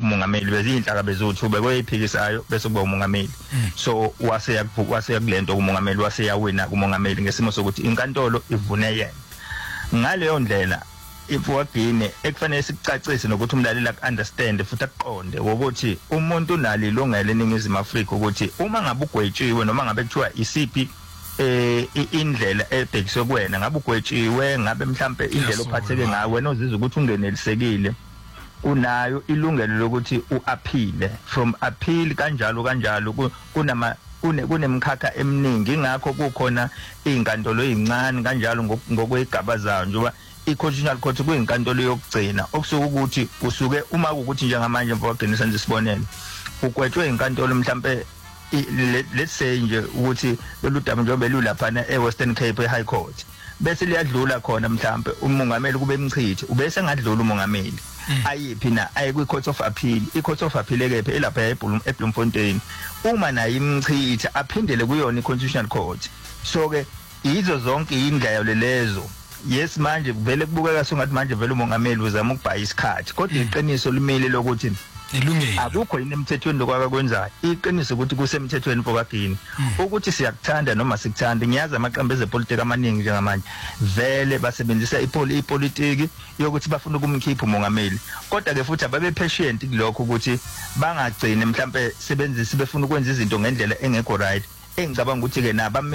umongameli bezinhlaka bezothu bekoyiphikisayo bese kuba umongameli so wase kulento umongameli wase yawina kumongameli ngesimo sokuthi inkantolo ivune yena ngaleyo ndlela ifuwagine ekufanele sicacise nokuthi umlaleli understand futhi aqonde ukuthi umuntu unalo ilungelo eNingizimu Afrika ukuthi uma ngabe ugwetshiwe noma ngabe kuthiwa isiphi indlela ebhekiswe kuwena ngabe ugwetshiwe ngabe mhlambe indlela ophatheke ngayo wena uzizwa ukuthi ungenelisekile unayo ilungelo lokuthi uaphile from appeal kanjalo kunemkhakha eminingi ingakho kukhona izinkantolo ezincane kanjalo ngokwegaba zayo njengoba iconstitutional court kuyinkantolo yokugcina okusuka ukuthi usuke uma ukuthi njengamanje mfowagcina senze isibonelo ugwetshwe inkantolo mhlambe let's say nje ukuthi loludaba njengoba lulaphana eWestern Cape eHigh Court bese liyadlula khona mhlambe umongameli kube emchithi ubese ngadlula umongameli ayiphi na ayi kwi Court of Appeal iCourt of Appeal ekephi elapha eBloemfontein uma nayo imchithi aphindele kuyona iConstitutional Court so ke izo zonke indlela lezo yes manje vele kubukeka sengathi manje vele umongameli uzama ukubhaya isikhathi kodwa iqiniso limile lokuthi elungile akukho yini emthethweni lokwaka kwenzayo iqiniso ukuthi kusemthethweni mfowagini ukuthi siyakuthanda noma sikuthanda ngiyazi amaqembu ezepolitiki amaningi njengamanje vele basebenzisa ipolitiki yokuthi bafuna ukumkhipha umongameli kodwa ke futhi ababe patient kulokho ukuthi bangagcine mhlambe sebenzisa befuna ukwenza izinto ngendlela engekho right engicabanga ukuthi ke naba